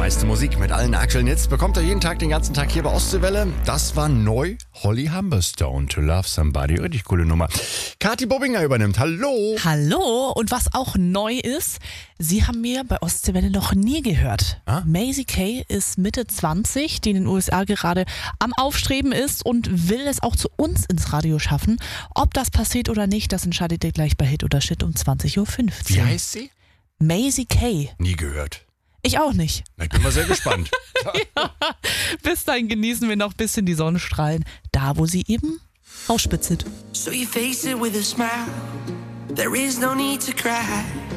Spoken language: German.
meiste Musik mit allen aktuellen Hits bekommt ihr jeden Tag, den ganzen Tag hier bei Ostseewelle. Das war neu Holly Humberstone, To Love Somebody. Richtig coole Nummer. Kathi Bobbinger übernimmt. Hallo. Hallo. Und was auch neu ist, Sie haben mir bei Ostseewelle noch nie gehört. Maisie Kay ist Mitte 20, die in den USA gerade am Aufstreben ist und will es auch zu uns ins Radio schaffen. Ob das passiert oder nicht, das entscheidet ihr gleich bei Hit oder Shit um 20.15 Uhr. Wie heißt sie? Maisie Kay. Nie gehört. Ich auch nicht. Ich bin mal sehr gespannt. Ja, bis dahin genießen wir noch ein bisschen die Sonnenstrahlen, da wo sie eben ausspitzelt. So you face it with a smile. There is no need to cry.